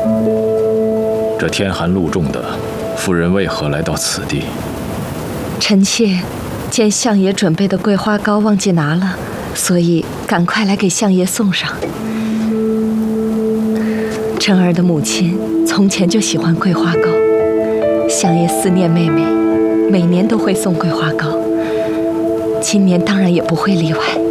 这天寒路重的，夫人为何来到此地？ 臣妾见相爷准备的桂花糕忘记拿了，所以赶快来给相爷送上。辰儿的母亲从前就喜欢桂花糕，相爷思念妹妹，每年都会送桂花糕，今年当然也不会例外。